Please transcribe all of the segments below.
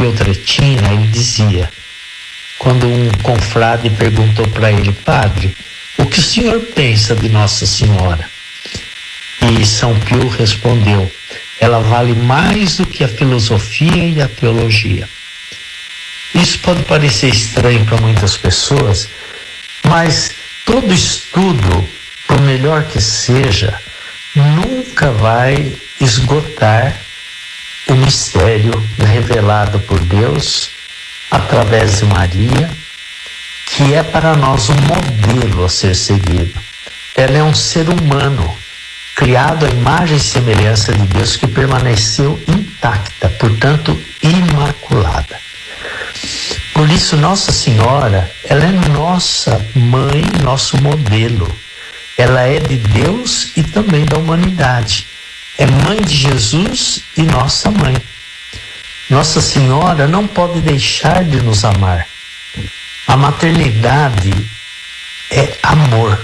Pietretina, ele dizia, quando um confrade perguntou para ele: padre, o que o senhor pensa de Nossa Senhora? E São Pio respondeu: ela vale mais do que a filosofia e a teologia. Isso pode parecer estranho para muitas pessoas, mas todo estudo, por melhor que seja, nunca vai esgotar o mistério revelado por Deus através de Maria, que é para nós um modelo a ser seguido. Ela é um ser humano, criado à imagem e semelhança de Deus, que permaneceu intacta, portanto imaculada. Por isso, Nossa Senhora, ela é nossa mãe, nosso modelo. Ela é de Deus e também da humanidade. É mãe de Jesus e nossa mãe. Nossa Senhora não pode deixar de nos amar. A maternidade é amor.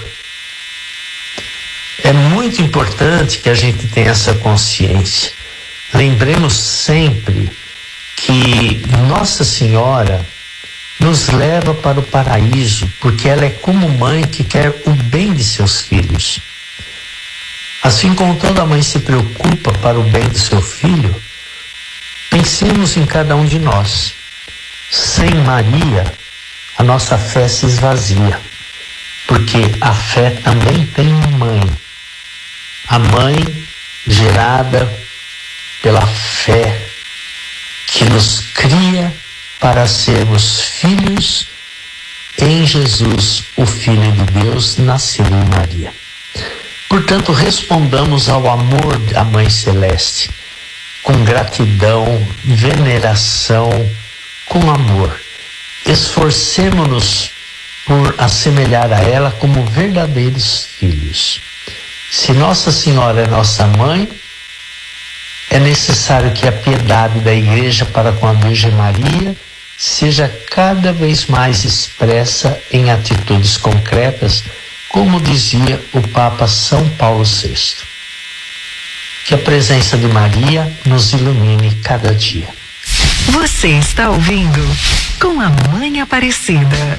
É muito importante que a gente tenha essa consciência. Lembremos sempre que Nossa Senhora nos leva para o paraíso, porque ela é como mãe que quer o bem de seus filhos. Assim como toda mãe se preocupa para o bem do seu filho, pensemos em cada um de nós. Sem Maria, a nossa fé se esvazia, porque a fé também tem mãe. A mãe gerada pela fé, que nos cria para sermos filhos em Jesus, o Filho de Deus, nascido em Maria. Portanto, respondamos ao amor da Mãe Celeste com gratidão, veneração, com amor. Esforcemo-nos por assemelhar a ela como verdadeiros filhos. Se Nossa Senhora é nossa mãe, é necessário que a piedade da Igreja para com a Virgem Maria seja cada vez mais expressa em atitudes concretas, como dizia o Papa São Paulo VI. Que a presença de Maria nos ilumine cada dia. Você está ouvindo Com a Mãe Aparecida.